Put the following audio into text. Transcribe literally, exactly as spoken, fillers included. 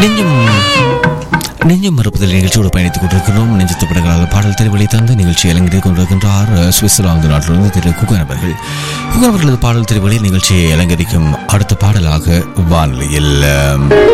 நெஞ்சம் நெஞ்சம் மறுப்பதில் நிகழ்ச்சியோடு பயணித்துக் கொண்டிருக்கிறோம். நெஞ்சத்து படங்களால் பாடல் தெரிவலை தந்து நிகழ்ச்சி அலங்கரித்துக் கொண்டிருக்கின்றார் சுவிட்சர்லாந்து நாட்டிலிருந்து திரு குகன் அவர்கள். குகன் அவர்களது பாடல் தெரிவலை நிகழ்ச்சியை அலங்கரிக்கும் அடுத்த பாடலாக வானிலையில்